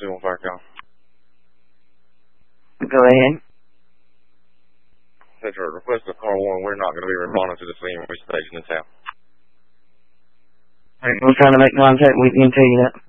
215 call. Go ahead. Central, request a car warrant. We're not going to be responding to the scene. We're staging in town. All right, we're trying to make contact with you and tell you that.